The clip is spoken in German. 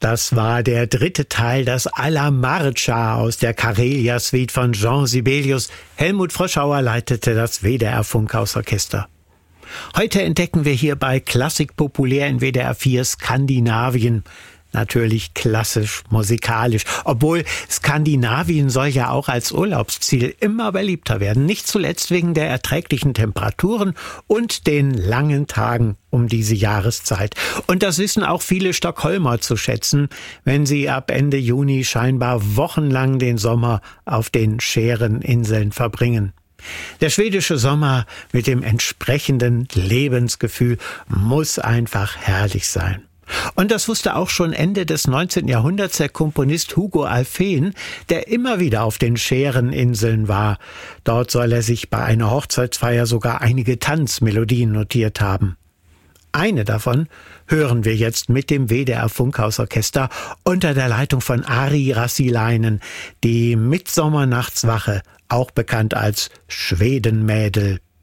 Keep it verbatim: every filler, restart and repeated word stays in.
Das war der dritte Teil, das Alla Marcia aus der Karelia-Suite von Jean Sibelius. Helmut Froschauer leitete das W D R-Funkhausorchester. Heute entdecken wir hier bei Klassik populär in W D R vier Skandinavien. Natürlich klassisch, musikalisch. Obwohl Skandinavien soll ja auch als Urlaubsziel immer beliebter werden. Nicht zuletzt wegen der erträglichen Temperaturen und den langen Tagen um diese Jahreszeit. Und das wissen auch viele Stockholmer zu schätzen, wenn sie ab Ende Juni scheinbar wochenlang den Sommer auf den Schäreninseln verbringen. Der schwedische Sommer mit dem entsprechenden Lebensgefühl muss einfach herrlich sein. Und das wusste auch schon Ende des neunzehnten Jahrhunderts der Komponist Hugo Alfvén, der immer wieder auf den Schäreninseln war. Dort soll er sich bei einer Hochzeitsfeier sogar einige Tanzmelodien notiert haben. Eine davon hören wir jetzt mit dem W D R-Funkhausorchester unter der Leitung von Ari Rassilainen, die Mitsommernachtswache, auch bekannt als Schwedenmädel,